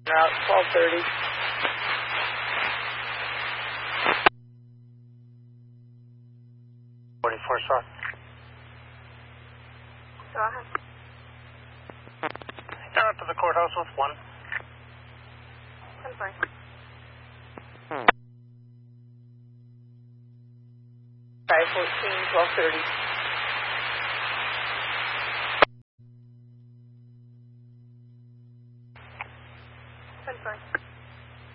Route 1230. South. Go ahead. Down up to the courthouse with 1. 10-4. 514, 1230.